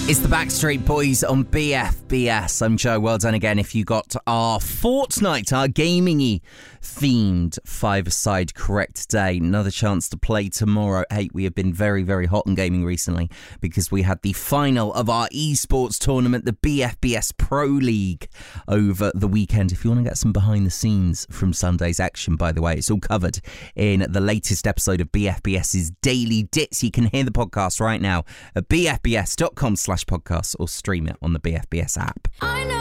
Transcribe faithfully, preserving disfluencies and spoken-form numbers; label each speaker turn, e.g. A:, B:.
A: It's the Backstreet Boys on B F B S. I'm Joe. Well done again if you got our Fortnite, our gaming-y themed five-a-side correct today. Another chance to play tomorrow. Hey, we have been very, very hot on gaming recently because we had the final of our esports tournament, the B F B S Pro League, over the weekend. If you want to get some behind the scenes from Sunday's action, by the way, it's all covered in the latest episode of BFBS's Daily Dits. You can hear the podcast right now at bfbs.com slash podcasts or stream it on the B F B S app. I know.